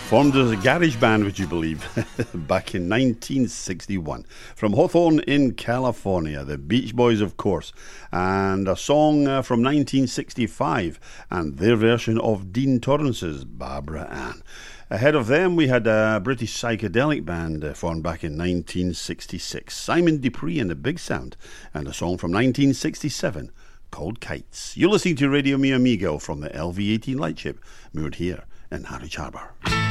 Formed as a garage band, would you believe, back in 1961. From Hawthorne in California, the Beach Boys, of course, and a song from 1965, and their version of Dean Torrance's Barbara Ann. Ahead of them, we had a British psychedelic band formed back in 1966, Simon Dupree and the Big Sound, and a song from 1967 called Kites. You're listening to Radio Mi Amigo from the LV-18 Lightship, moored here in Harwich Harbour.